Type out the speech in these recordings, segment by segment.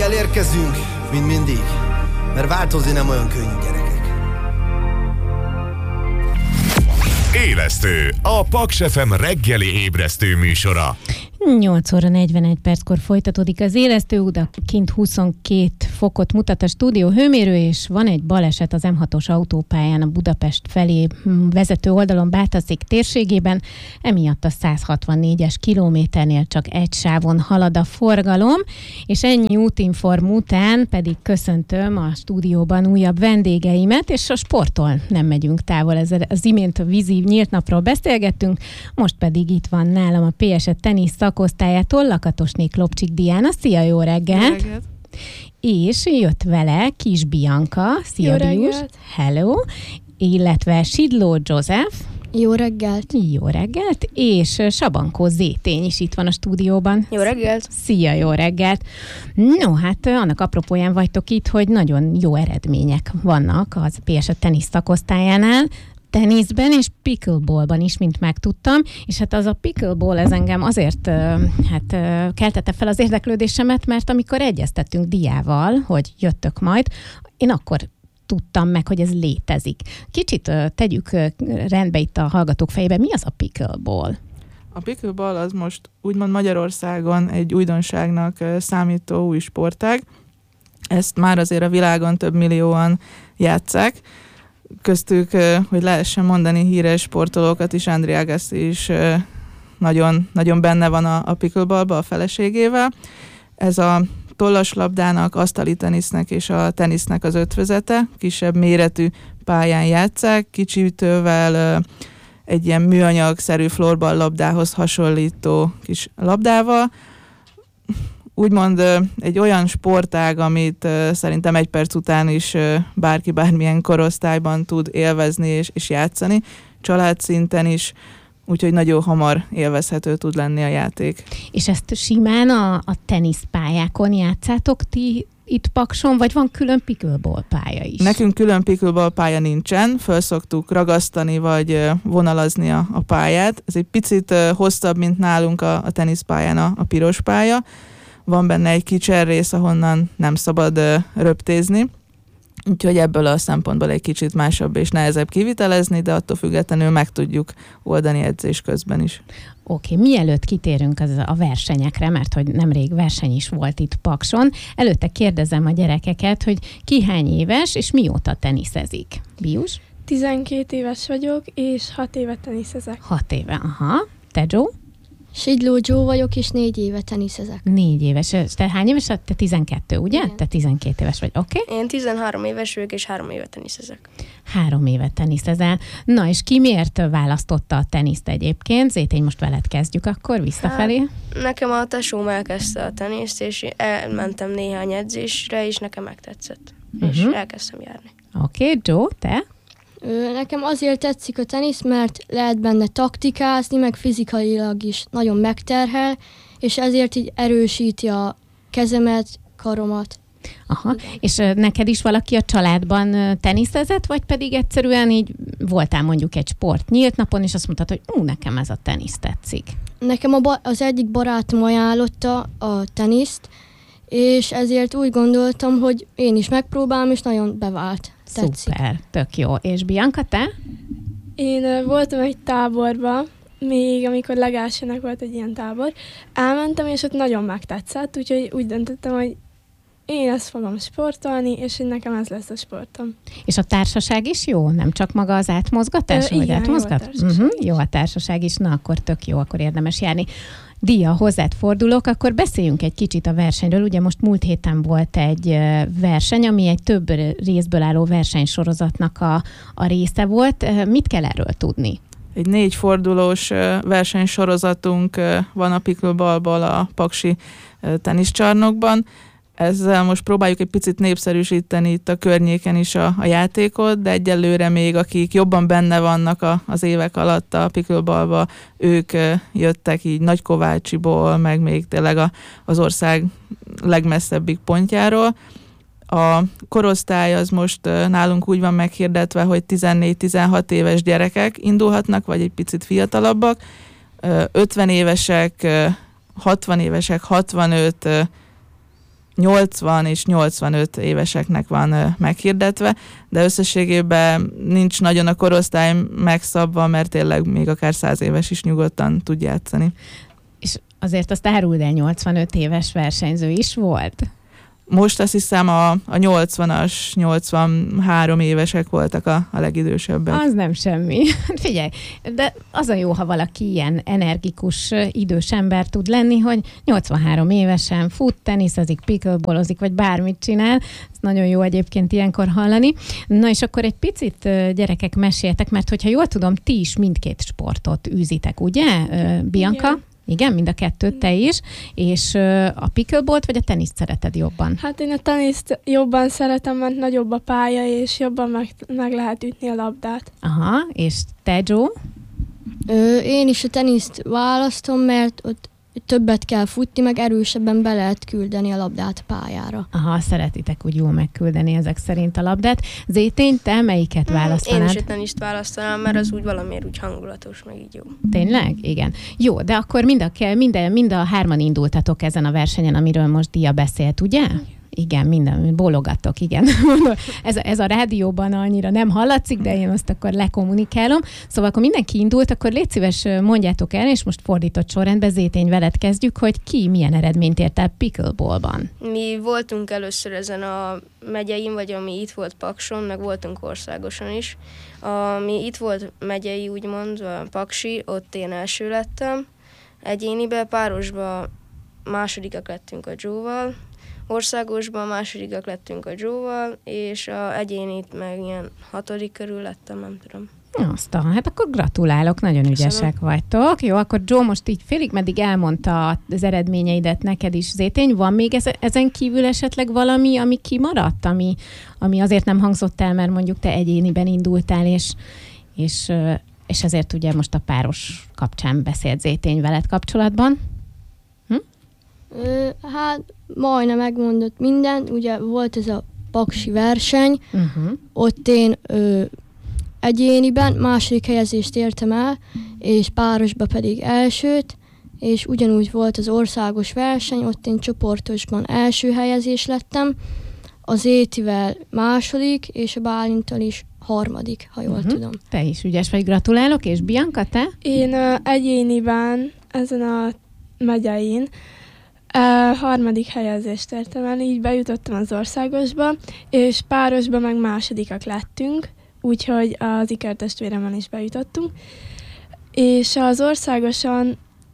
elérkezünk, mint mindig, mert változni nem olyan könnyű, gyerekek. Élesztő, a Paks FM reggeli ébresztő műsora. 8 óra 41 perckor folytatódik az élesztő, kint 22 fokot mutat a stúdió hőmérő, és van egy baleset az M6-os autópályán a Budapest felé vezető oldalon Bátaszék térségében, emiatt a 164-es kilométernél csak egy sávon halad a forgalom, és ennyi útinform után pedig köszöntöm a stúdióban újabb vendégeimet, és a sporttól nem megyünk távol. Az imént a vízi nyílt napról beszélgettünk, most pedig itt van nálam a PSE tenisz szakosztályától Lakatosné Klopcsik Diana. Szia, jó reggelt! Jó reggelt! És jött vele Kis Bianca. Szia, Bius! Hello! Illetve Sidló József. Jó reggelt! Jó reggelt! És Sabankó Zétény is itt van a stúdióban. Jó reggelt! Szia, jó reggelt! No, hát annak apropóján vagytok itt, hogy nagyon jó eredmények vannak az PSE tenisz szakosztályánál, teniszben és pickleballban is, mint megtudtam, és hát az a pickleball, ez engem azért keltette fel az érdeklődésemet, mert amikor egyeztettünk Diával, hogy jöttök majd, én akkor tudtam meg, hogy ez létezik. Kicsit tegyük rendbe itt a hallgatók fejébe, mi az a pickleball? A pickleball az most úgymond Magyarországon egy újdonságnak számító új sportág. Ezt már azért a világon több millióan játsszák. Köztük, hogy lehessen mondani híres sportolókat is, Andrea Agassi is nagyon, nagyon benne van a pickleballba a feleségével. Ez a tollaslabdának, asztali tenisznek és a tenisznek az ötvözete, kisebb méretű pályán játsszák, kicsi ütővel, egy ilyen műanyagszerű florballabdához hasonlító kis labdával. Úgymond egy olyan sportág, amit szerintem egy perc után is bárki bármilyen korosztályban tud élvezni és játszani, családszinten is, úgyhogy nagyon hamar élvezhető tud lenni a játék. És ezt simán a teniszpályákon játszátok ti itt Pakson, vagy van külön pickleball pálya is? Nekünk külön pickleball pálya nincsen, föl szoktuk ragasztani vagy vonalazni a pályát. Ez egy picit hosszabb, mint nálunk a teniszpályán a piros pálya. Van benne egy kicserrész, ahonnan nem szabad röptézni, úgyhogy ebből a szempontból egy kicsit másabb és nehezebb kivitelezni, de attól függetlenül meg tudjuk oldani edzés közben is. Oké, mielőtt kitérünk a versenyekre, mert hogy nemrég verseny is volt itt Pakson, előtte kérdezem a gyerekeket, hogy ki hány éves és mióta teniszezik? Bius? 12 éves vagyok, és 6 éve teniszezek. 6 éve, aha. Te, Joe? Sidló Joe vagyok, és 4 éve teniszezek. 4 éves. Te hány éves? Te 12, ugye? Igen. Te 12 éves vagy, oké? Én 13 éves vagyok, és 3 éve teniszezek. 3 éve teniszezel. Na, és ki miért választotta a teniszt egyébként? Zétény, most veled kezdjük akkor visszafelé. Hát, nekem a tesóm elkezdte a teniszt, és elmentem néhány edzésre, és nekem megtetszett. És elkezdtem járni. Oké, Joe, te? Nekem azért tetszik a tenisz, mert lehet benne taktikázni, meg fizikailag is nagyon megterhel, és ezért így erősíti a kezemet, karomat. Aha, és neked is valaki a családban teniszezett, vagy pedig egyszerűen így voltál mondjuk egy sport nyílt napon, és azt mondtad, hogy nekem ez a tenisz tetszik? Nekem az egyik barátom ajánlotta a teniszt, és ezért úgy gondoltam, hogy én is megpróbálom, és nagyon bevált. Tetszik. Szuper, tök jó. És Bianca, te? Én voltam egy táborban, még amikor legelsőnek volt egy ilyen tábor. Elmentem, és ott nagyon megtetszett, úgyhogy úgy döntöttem, hogy én ezt fogom sportolni, és hogy nekem ez lesz a sportom. És a társaság is jó? Nem csak maga az átmozgatás? Igen, átmozgat? Jó a társaság is. Na, akkor tök jó, akkor érdemes járni. Dia, hozzád fordulok, akkor beszéljünk egy kicsit a versenyről. Ugye most múlt héten volt egy verseny, ami egy több részből álló versenysorozatnak a része volt. Mit kell erről tudni? Egy 4 fordulós versenysorozatunk van a pickleballból a paksi teniszcsarnokban. Ezzel most próbáljuk egy picit népszerűsíteni itt a környéken is a játékot, de egyelőre még akik jobban benne vannak az évek alatt a pickleballba, ők jöttek így Nagykovácsiból, meg még tényleg az ország legmesszebbik pontjáról. A korosztály az most nálunk úgy van meghirdetve, hogy 14-16 éves gyerekek indulhatnak, vagy egy picit fiatalabbak, 50 évesek, 60 évesek, 65, 80 és 85 éveseknek van meghirdetve, de összességében nincs nagyon a korosztály megszabva, mert tényleg még akár 100 éves is nyugodtan tud játszani. És azért azt áruld el, 85 éves versenyző is volt? Most azt hiszem a 80-as, 83 évesek voltak a legidősebbek. Az nem semmi. Figyelj, de az a jó, ha valaki ilyen energikus, idős ember tud lenni, hogy 83 évesen fut, teniszezik, pickleballozik, vagy bármit csinál. Ez nagyon jó egyébként ilyenkor hallani. Na és akkor egy picit, gyerekek, meséltek, mert hogyha jól tudom, ti is mindkét sportot űzitek, ugye, Bianca? Igen, mind a kettőt, te is. És a pickleballt vagy a teniszt szereted jobban? Hát én a teniszt jobban szeretem, mert nagyobb a pálya, és jobban meg lehet ütni a labdát. Aha, és te, Joe? Én is a teniszt választom, mert ott többet kell futni, meg erősebben be lehet küldeni a labdát a pályára. Aha, szeretitek úgy jól megküldeni ezek szerint a labdát. Zétény, te melyiket választanád? Én is a teniszt választanám, mert az úgy valamiért úgy hangulatos, meg így jó. Tényleg? Igen. Jó, de akkor mind a hárman indultatok ezen a versenyen, amiről most Dia beszélt, ugye? Igen, minden, bólogattok, igen. Ez a rádióban annyira nem hallatszik, de én azt akkor lekommunikálom. Szóval akkor mindenki indult, akkor légy szíves, mondjátok el, és most fordított sorrendben, Zétény, veled kezdjük, hogy ki milyen eredményt ért el pickleballban. Mi voltunk először ezen a megyein, vagy ami itt volt Pakson, meg voltunk országosan is. Ami itt volt megyei, úgymond, a Paksi, ott én első lettem. Egyénibe, párosba másodikak lettünk a Joe-val. Országosban másodikak lettünk a Joe-val, és a egyénit meg ilyen 6. körül lettem, nem tudom. Aztán, hát akkor gratulálok, nagyon ügyesek vagytok. Jó, akkor Joe most így félig meddig elmondta az eredményeidet neked is, Zétény. Van még ezen kívül esetleg valami, ami kimaradt, ami azért nem hangzott el, mert mondjuk te egyéniben indultál, és ezért ugye most a páros kapcsán beszélt Zétény veled kapcsolatban? Hát majdnem megmondott mindent, ugye volt ez a paksi verseny, ott én egyéniben második helyezést értem el, és párosba pedig elsőt, és ugyanúgy volt az országos verseny, ott én csoportosban első helyezés lettem, az Étivel második, és a Bálinttal is harmadik, ha jól tudom. Te is ügyes vagy, gratulálok, és Bianca, te? Én egyéniben ezen a megyein harmadik helyezést értem el, így bejutottam az országosba, és párosba meg másodikak lettünk, úgyhogy az ikertestvéremmel is bejutottunk. És az országosan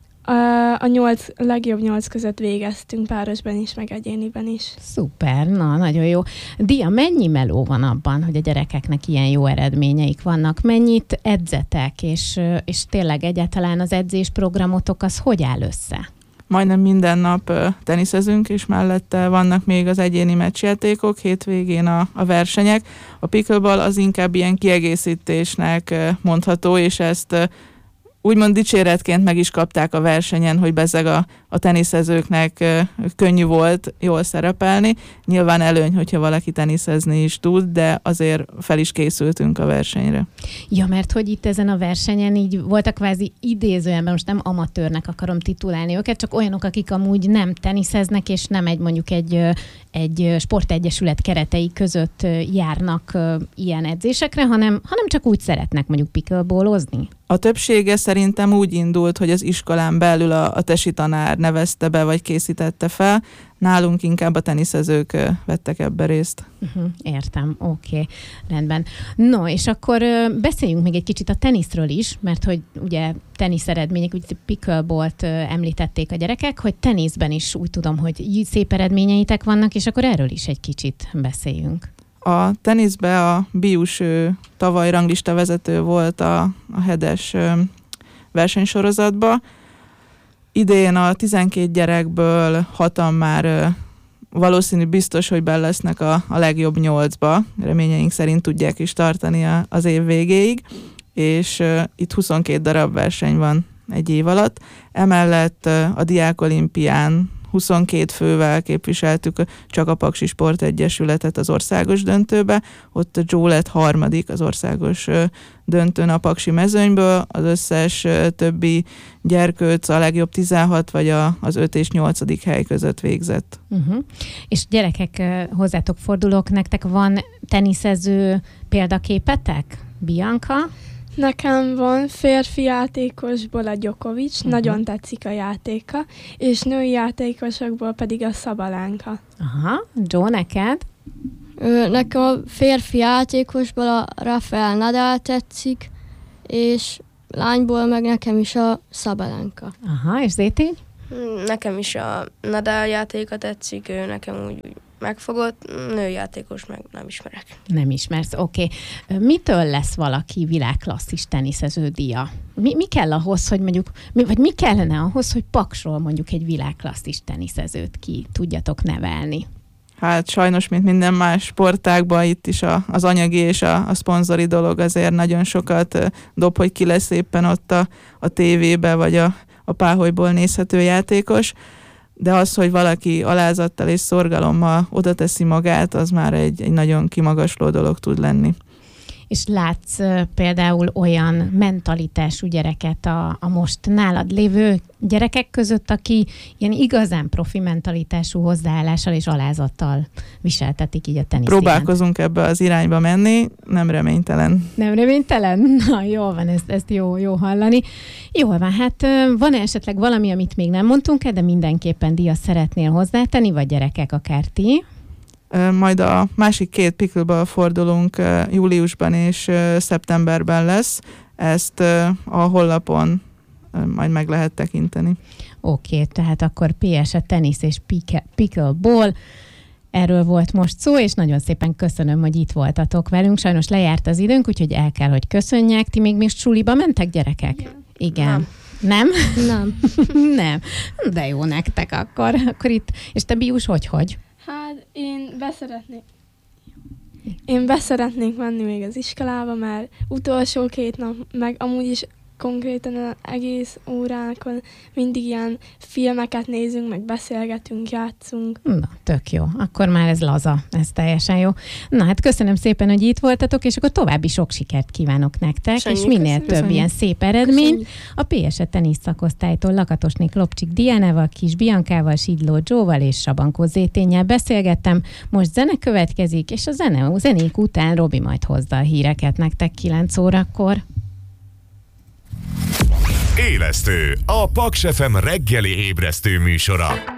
a legjobb 8 között végeztünk párosban is, meg egyéniben is. Szuper, na, nagyon jó. Dia, mennyi meló van abban, hogy a gyerekeknek ilyen jó eredményeik vannak? Mennyit edzetek, és tényleg egyáltalán az edzésprogramotok az hogy áll össze? Majdnem minden nap teniszezünk, és mellette vannak még az egyéni meccsjátékok, hétvégén a versenyek. A pickleball az inkább ilyen kiegészítésnek mondható, és ezt úgymond dicséretként meg is kapták a versenyen, hogy bezzeg a teniszezőknek könnyű volt jól szerepelni. Nyilván előny, hogyha valaki teniszezni is tud, de azért fel is készültünk a versenyre. Ja, mert hogy itt ezen a versenyen így voltak kvázi idézőjelben, most nem amatőrnek akarom titulálni őket, csak olyanok, akik amúgy nem teniszeznek, és nem mondjuk egy sportegyesület keretei között járnak ilyen edzésekre, hanem csak úgy szeretnek mondjuk pickleballozni. A többsége szerintem úgy indult, hogy az iskolán belül a tesi tanár nevezte be, vagy készítette fel. Nálunk inkább a teniszezők vettek ebbe részt. Értem, oké, rendben. No, és akkor beszéljünk még egy kicsit a teniszről is, mert hogy ugye tenisz eredmények, ugye pickleballt említették a gyerekek, hogy teniszben is úgy tudom, hogy szép eredményeitek vannak, és akkor erről is egy kicsit beszéljünk. A teniszbe a Bius tavaly ranglista vezető volt a hedes versenysorozatba. Idén a 12 gyerekből 6-an már valószínű biztos, hogy benne lesznek a legjobb 8-ba. Reményeink szerint tudják is tartani az év végéig, és itt 22 darab verseny van egy év alatt. Emellett a Diák Olimpián 22 fővel képviseltük csak a Paksi Sportegyesületet az országos döntőbe, ott Joe lett 3. az országos döntőn a paksi mezőnyből, az összes többi gyerkőc a legjobb 16 vagy az 5. és 8. hely között végzett. És gyerekek, hozzátok fordulok, nektek van teniszező példaképetek? Bianca? Nekem van férfi játékosból a Djokovic, nagyon tetszik a játéka, és női játékosokból pedig a Szabalenka. Aha, Joe, neked? Nekem a férfi játékosból a Rafael Nadal tetszik, és lányból meg nekem is a Szabalenka. Aha, és Zéti? Nekem is a Nadal játéka tetszik, ő nekem úgy megfogott, nőjátékos meg nem ismerek. Nem ismersz, oké. Mitől lesz valaki világklasszis teniszező díja? Mi kell ahhoz, hogy mondjuk, vagy mi kellene ahhoz, hogy Paksról mondjuk egy világklasszis teniszezőt ki tudjatok nevelni? Hát sajnos, mint minden más sportágban, itt is az anyagi és a szponzori dolog azért nagyon sokat dob, hogy ki lesz éppen ott a tévébe, vagy a páholyból nézhető játékos. De az, hogy valaki alázattal és szorgalommal oda teszi magát, az már egy nagyon kimagasló dolog tud lenni. És látsz például olyan mentalitású gyereket a most nálad lévő gyerekek között, aki ilyen igazán profi mentalitású hozzáállással és alázattal viseltetik így a tenisz Próbálkozunk ebbe az irányba menni, nem reménytelen. Nem reménytelen? Na, jól van, ezt jó hallani. Jól van, hát van-e esetleg valami, amit még nem mondtunk el, de mindenképpen díjat szeretnél hozzátenni, vagy gyerekek, akár ti? Majd a másik 2 pickleball fordulunk júliusban és szeptemberben lesz. Ezt a honlapon majd meg lehet tekinteni. Oké, tehát akkor PS tenisz és pickleball. Erről volt most szó, és nagyon szépen köszönöm, hogy itt voltatok velünk. Sajnos lejárt az időnk, úgyhogy el kell, hogy köszönjek. Ti még suliba mentek, gyerekek? Igen. Nem? Nem. Nem. De jó nektek akkor itt. És te, Bius, hogy? Hát én beszeretnék menni még az iskolába, mert utolsó 2 nap, meg amúgy is konkrétan az egész órákon mindig ilyen filmeket nézünk, meg beszélgetünk, játszunk. Na, tök jó. Akkor már ez laza, ez teljesen jó. Na hát köszönöm szépen, hogy itt voltatok, és akkor további sok sikert kívánok nektek, Köszönjük, és minél több ilyen szép eredmény. A PS tenisz szakosztálytól Lakatosné Klopcsik Diánával, Kis Biancával, Sidló Jóval és Sabankó Zéténnyel beszélgettem. Most zene következik, és a zenék után Robi majd hozza a híreket nektek 9 órakor. Élesztő, a Paks FM reggeli ébresztő műsora.